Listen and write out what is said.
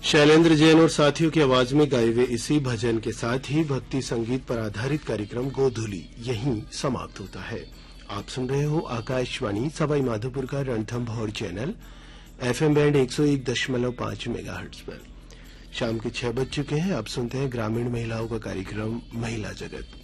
शैलेंद्र जैन और साथियों की आवाज में गाए हुए इसी भजन के साथ ही भक्ति संगीत पर आधारित कार्यक्रम गोधूली यहीं समाप्त होता है। आप सुन रहे हो आकाशवाणी सवाई माधोपुर का Ranthambore channel FM band 101.5 megahertz पर। शाम के 6 बज चुके हैं। अब सुनते हैं ग्रामीण महिलाओं का कार्यक्रम महिला जगत।